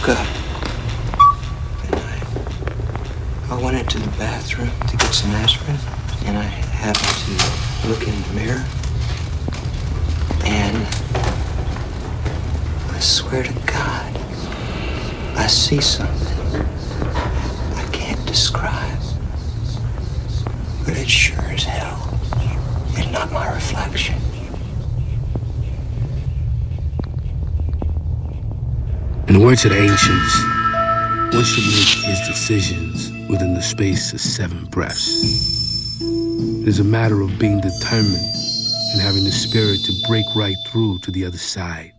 woke up and I went into the bathroom to get some aspirin, and I happened to look in the mirror, and I swear to God, I see something I can't describe, but it sure as hell is not my reflection. In the words of the ancients, one should make his decisions within the space of 7 breaths. It is a matter of being determined and having the spirit to break right through to the other side.